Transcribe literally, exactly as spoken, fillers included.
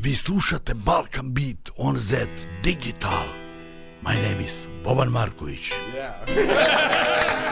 Vi slušate Balkan Beat on Z Digital. My name is Boban Marković. Yeah.